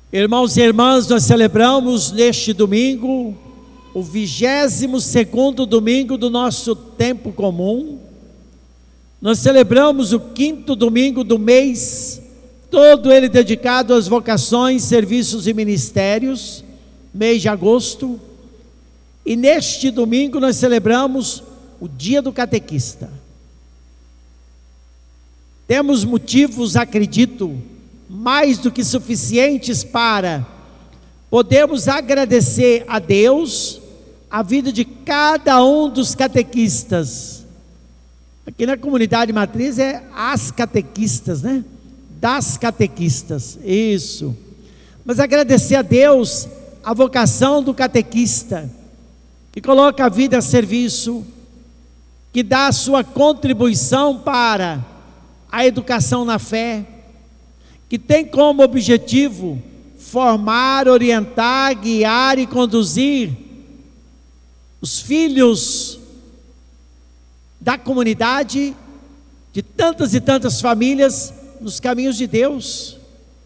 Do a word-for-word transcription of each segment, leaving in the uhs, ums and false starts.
Irmãos e irmãs, nós celebramos neste domingo o vigésimo segundo domingo do nosso tempo comum. Nós celebramos o quinto domingo do mês, todo ele dedicado às vocações, serviços e ministérios, mês de agosto. E neste domingo nós celebramos o dia do catequista. Temos motivos, acredito, mais do que suficientes para podermos agradecer a Deus a vida de cada um dos catequistas. Aqui na comunidade matriz é as catequistas, né? Das catequistas, isso. Mas agradecer a Deus a vocação do catequista, que coloca a vida a serviço, que dá a sua contribuição para a educação na fé, que tem como objetivo formar, orientar, guiar e conduzir os filhos da comunidade, de tantas e tantas famílias, nos caminhos de Deus.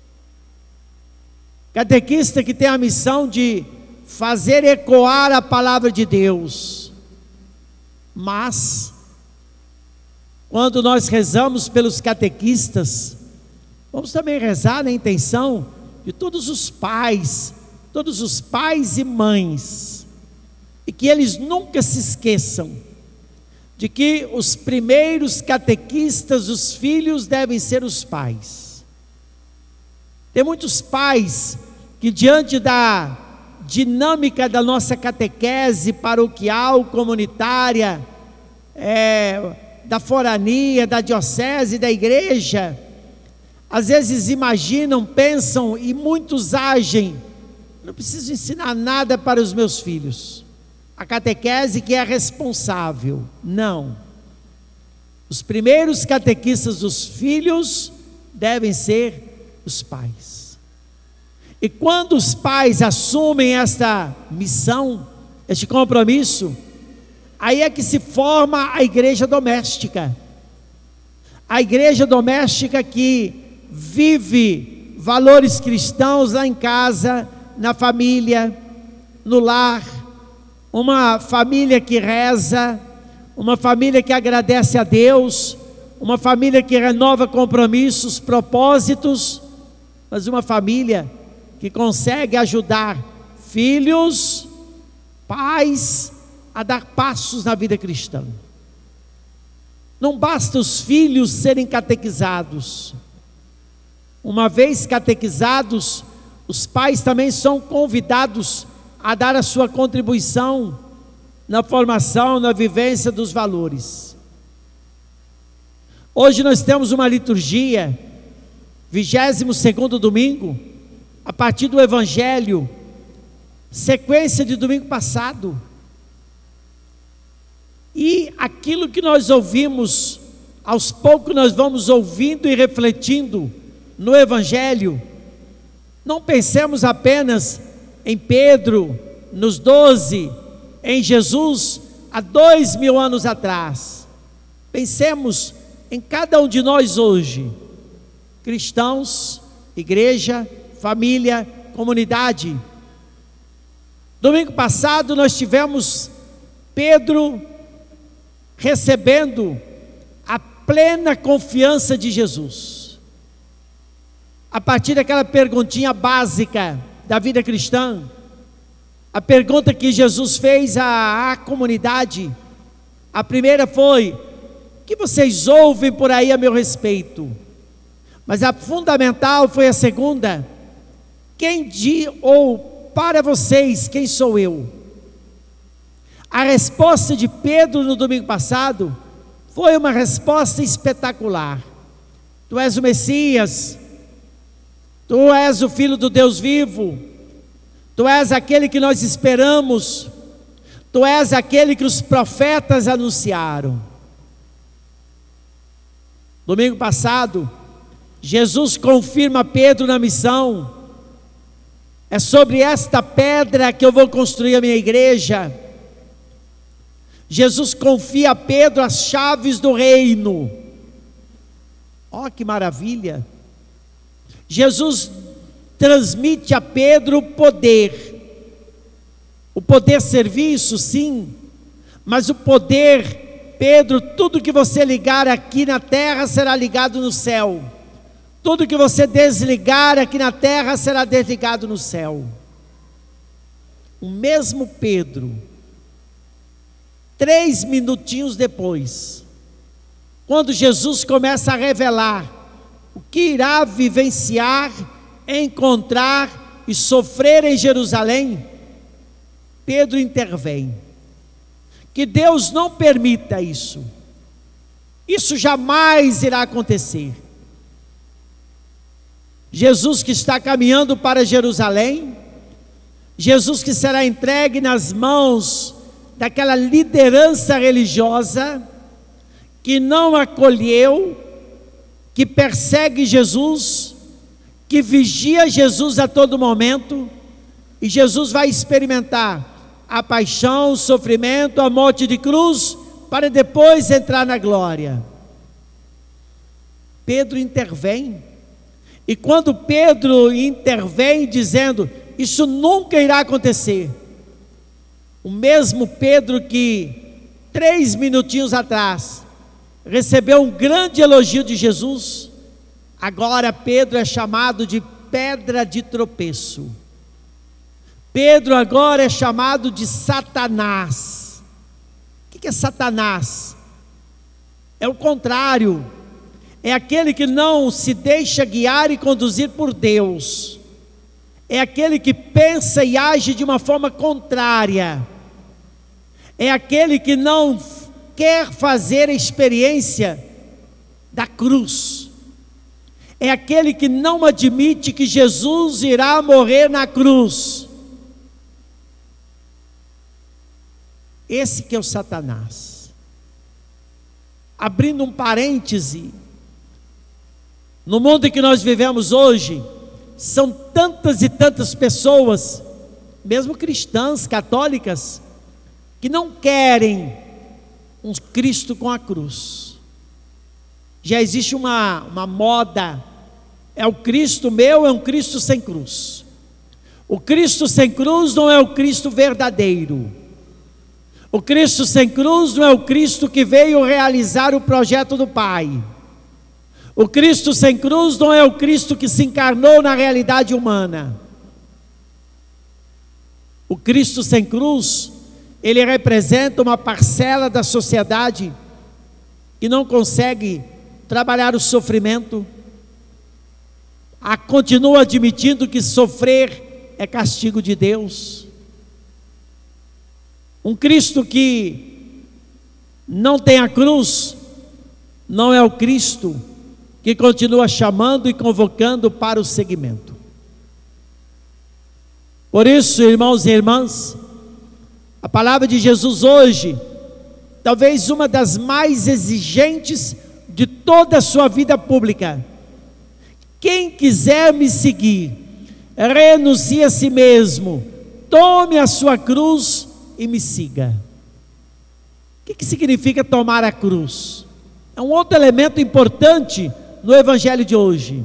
Catequista que tem a missão de fazer ecoar a palavra de Deus. Mas quando nós rezamos pelos catequistas, vamos também rezar na intenção de todos os pais, todos os pais e mães, e que eles nunca se esqueçam de que os primeiros catequistas, os filhos, devem ser os pais. Tem muitos pais que, diante da dinâmica da nossa catequese paroquial, comunitária, é, da forania, da diocese, da igreja, às vezes imaginam, pensam e muitos agem: não preciso ensinar nada para os meus filhos, a catequese que é responsável. Não, os primeiros catequistas dos filhos devem ser os pais. E quando os pais assumem esta missão, este compromisso, aí é que se forma a igreja doméstica. A igreja doméstica que vive valores cristãos lá em casa, na família, no lar. Uma família que reza, uma família que agradece a Deus, uma família que renova compromissos, propósitos, mas uma família que consegue ajudar filhos, pais, a dar passos na vida cristã. Não basta os filhos serem catequizados. Uma vez catequizados, os pais também são convidados a dar a sua contribuição na formação, na vivência dos valores. Hoje nós temos uma liturgia, vigésimo segundo domingo, a partir do Evangelho, sequência de domingo passado. E aquilo que nós ouvimos, aos poucos nós vamos ouvindo e refletindo no Evangelho. Não pensemos apenas em Pedro, nos doze, em Jesus, há dois mil anos atrás. Pensemos em cada um de nós hoje, cristãos, igreja, família, comunidade. Domingo passado nós tivemos Pedro recebendo a plena confiança de Jesus. A partir daquela perguntinha básica da vida cristã, a pergunta que Jesus fez à, à comunidade, a primeira foi: o que vocês ouvem por aí a meu respeito? Mas a fundamental foi a segunda: quem diz, ou para vocês, quem sou eu? A resposta de Pedro no domingo passado foi uma resposta espetacular. Tu és o Messias, tu és o Filho do Deus vivo, tu és aquele que nós esperamos, tu és aquele que os profetas anunciaram. Domingo passado, Jesus confirma Pedro na missão: é sobre esta pedra que eu vou construir a minha igreja. Jesus confia a Pedro as chaves do reino. Ó, que maravilha! Jesus transmite a Pedro poder. O poder serviço, sim, mas o poder, Pedro, tudo que você ligar aqui na terra será ligado no céu. Tudo que você desligar aqui na terra será desligado no céu. O mesmo Pedro, três minutinhos depois, quando Jesus começa a revelar o que irá vivenciar, encontrar e sofrer em Jerusalém, Pedro intervém. Que Deus não permita isso. Isso jamais irá acontecer. Jesus que está caminhando para Jerusalém, Jesus que será entregue nas mãos daquela liderança religiosa que não acolheu, que persegue Jesus, que vigia Jesus a todo momento, e Jesus vai experimentar a paixão, o sofrimento, a morte de cruz, para depois entrar na glória. Pedro intervém, e quando Pedro intervém dizendo, isso nunca irá acontecer, o mesmo Pedro que três minutinhos atrás recebeu um grande elogio de Jesus, agora Pedro é chamado de pedra de tropeço. Pedro agora é chamado de Satanás. O que é Satanás? É o contrário, é aquele que não se deixa guiar e conduzir por Deus, é aquele que pensa e age de uma forma contrária, é aquele que não quer fazer a experiência da cruz, é aquele que não admite que Jesus irá morrer na cruz. Esse que é o Satanás. Abrindo um parêntese, no mundo em que nós vivemos hoje, são tantas e tantas pessoas, mesmo cristãs, católicas, que não querem um Cristo com a cruz. Já existe uma, uma moda, é o Cristo meu, é um Cristo sem cruz. O Cristo sem cruz não é o Cristo verdadeiro. O Cristo sem cruz não é o Cristo que veio realizar o projeto do Pai. O Cristo sem cruz não é o Cristo que se encarnou na realidade humana. O Cristo sem cruz, ele representa uma parcela da sociedade que não consegue trabalhar o sofrimento, a, continua admitindo que sofrer é castigo de Deus. Um Cristo que não tem a cruz, não é o Cristo que continua chamando e convocando para o seguimento. Por isso, irmãos e irmãs, a palavra de Jesus hoje, talvez uma das mais exigentes de toda a sua vida pública. Quem quiser me seguir, renuncie a si mesmo, tome a sua cruz e me siga. O que, que significa tomar a cruz? É um outro elemento importante no evangelho de hoje.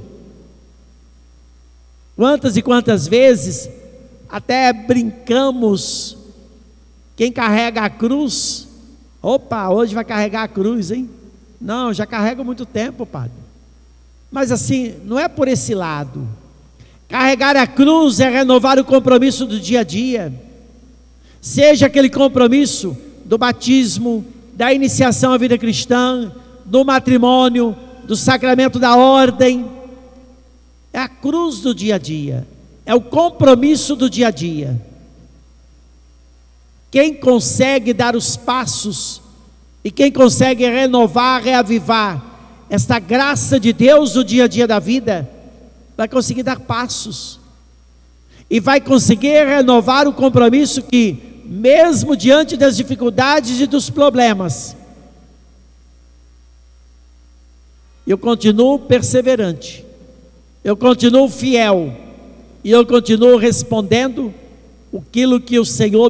Quantas e quantas vezes até brincamos, quem carrega a cruz, opa, hoje vai carregar a cruz, hein? Não, já carrego há muito tempo, padre. Mas assim, não é por esse lado. Carregar a cruz é renovar o compromisso do dia a dia, seja aquele compromisso do batismo, da iniciação à vida cristã, do matrimônio, do sacramento da ordem. É a cruz do dia a dia, é o compromisso do dia a dia. Quem consegue dar os passos e quem consegue renovar, reavivar esta graça de Deus no dia a dia da vida, vai conseguir dar passos e vai conseguir renovar o compromisso que, mesmo diante das dificuldades e dos problemas, eu continuo perseverante, eu continuo fiel, e eu continuo respondendo aquilo que o Senhor